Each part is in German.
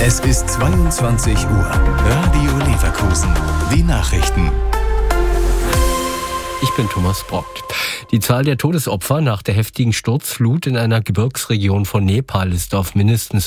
Es ist 22 Uhr. Radio Leverkusen. Die Nachrichten. Ich bin Thomas Brockt. Die Zahl der Todesopfer nach der heftigen Sturzflut in einer Gebirgsregion von Nepal ist auf mindestens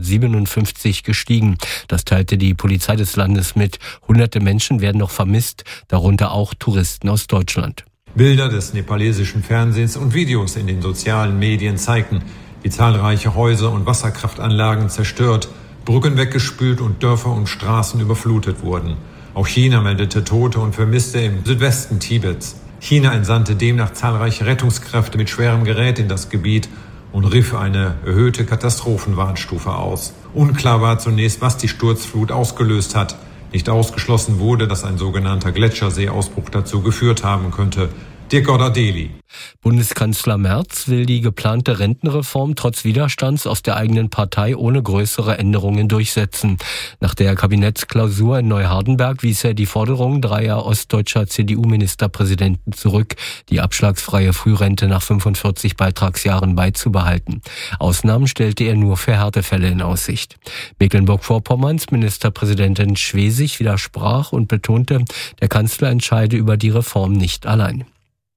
157 gestiegen. Das teilte die Polizei des Landes mit. Hunderte Menschen werden noch vermisst, darunter auch Touristen aus Deutschland. Bilder des nepalesischen Fernsehens und Videos in den sozialen Medien zeigten, wie zahlreiche Häuser und Wasserkraftanlagen zerstört, Brücken weggespült und Dörfer und Straßen überflutet wurden. Auch China meldete Tote und Vermisste im Südwesten Tibets. China entsandte demnach zahlreiche Rettungskräfte mit schwerem Gerät in das Gebiet und rief eine erhöhte Katastrophenwarnstufe aus. Unklar war zunächst, was die Sturzflut ausgelöst hat. Nicht ausgeschlossen wurde, dass ein sogenannter Gletscherseeausbruch dazu geführt haben könnte. Dirk Goddardeli. Bundeskanzler Merz will die geplante Rentenreform trotz Widerstands aus der eigenen Partei ohne größere Änderungen durchsetzen. Nach der Kabinettsklausur in Neuhardenberg wies er die Forderung dreier ostdeutscher CDU-Ministerpräsidenten zurück, die abschlagsfreie Frührente nach 45 Beitragsjahren beizubehalten. Ausnahmen stellte er nur für Härtefälle in Aussicht. Mecklenburg-Vorpommerns Ministerpräsidentin Schwesig widersprach und betonte, der Kanzler entscheide über die Reform nicht allein.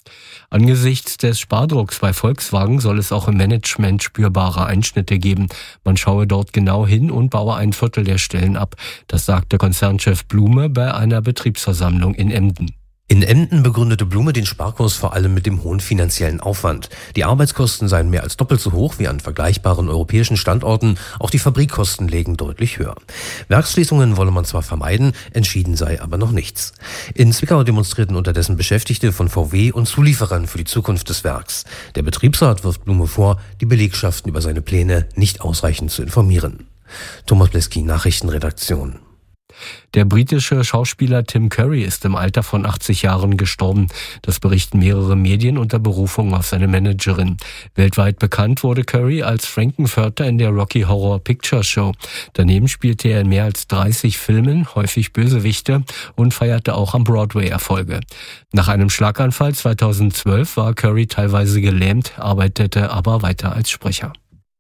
Angesichts des Spardrucks bei Volkswagen soll es auch im Management spürbare Einschnitte geben. Man schaue dort genau hin und baue ein Viertel der Stellen ab. Das sagte Konzernchef Blume bei einer Betriebsversammlung in Emden. In Emden begründete Blume den Sparkurs vor allem mit dem hohen finanziellen Aufwand. Die Arbeitskosten seien mehr als doppelt so hoch wie an vergleichbaren europäischen Standorten. Auch die Fabrikkosten lägen deutlich höher. Werksschließungen wolle man zwar vermeiden, entschieden sei aber noch nichts. In Zwickau demonstrierten unterdessen Beschäftigte von VW und Zulieferern für die Zukunft des Werks. Der Betriebsrat wirft Blume vor, die Belegschaften über seine Pläne nicht ausreichend zu informieren. Thomas Bleski, Nachrichtenredaktion. Der britische Schauspieler Tim Curry ist im Alter von 80 Jahren gestorben. Das berichten mehrere Medien unter Berufung auf seine Managerin. Weltweit bekannt wurde Curry als Frankenfurter in der Rocky Horror Picture Show. Daneben spielte er in mehr als 30 Filmen, häufig Bösewichte, und feierte auch am Broadway Erfolge. Nach einem Schlaganfall 2012 war Curry teilweise gelähmt, arbeitete aber weiter als Sprecher.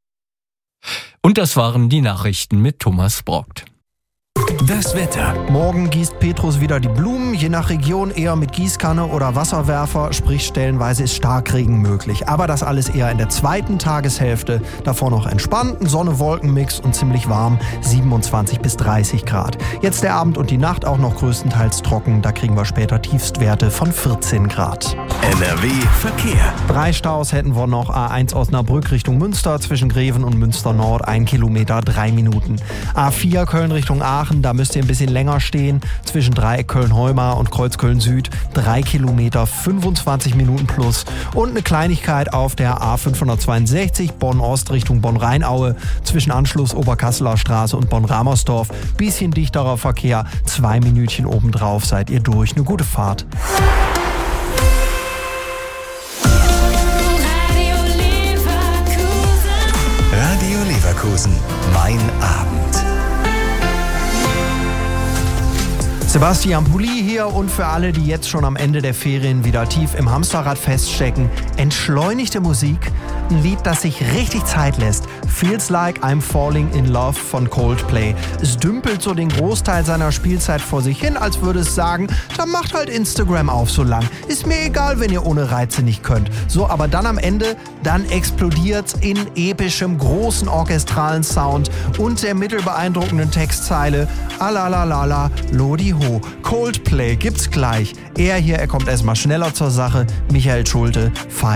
Und das waren die Nachrichten mit Thomas Brockt. Das Wetter. Morgen gießt Petrus wieder die Blumen, je nach Region eher mit Gießkanne oder Wasserwerfer, sprich stellenweise ist Starkregen möglich. Aber das alles eher in der zweiten Tageshälfte. Davor noch entspannt, ein Sonne-Wolken-Mix und ziemlich warm, 27 bis 30 Grad. Jetzt der Abend und die Nacht auch noch größtenteils trocken, da kriegen wir später Tiefstwerte von 14 Grad. NRW Verkehr. 3 Staus hätten wir noch, A1 Osnabrück Richtung Münster, zwischen Greven und Münster Nord, 1 Kilometer, 3 Minuten. A4 Köln Richtung Aachen, da müsst ihr ein bisschen länger stehen, zwischen Dreieck Köln-Heumar und Kreuz Köln-Süd, 3 Kilometer, 25 Minuten plus. Und eine Kleinigkeit auf der A562 Bonn-Ost Richtung Bonn-Rheinaue, zwischen Anschluss Oberkasseler Straße und Bonn-Ramersdorf, bisschen dichterer Verkehr, 2 Minütchen obendrauf seid ihr durch. Eine gute Fahrt. Radio Leverkusen. Mein Abend. Sebastian Pulli hier und für alle, die jetzt schon am Ende der Ferien wieder tief im Hamsterrad feststecken, entschleunigte Musik, ein Lied, das sich richtig Zeit lässt. Feels Like I'm Falling in Love von Coldplay. Es dümpelt so den Großteil seiner Spielzeit vor sich hin, als würde es sagen, dann macht halt Instagram auf so lang. Ist mir egal, wenn ihr ohne Reize nicht könnt. So, aber dann am Ende, dann explodiert's in epischem, großen orchestralen Sound und der mittelbeeindruckenden Textzeile Alalalala, Lodi Ho. Coldplay gibt's gleich. Er kommt erstmal schneller zur Sache. Michael Schulte,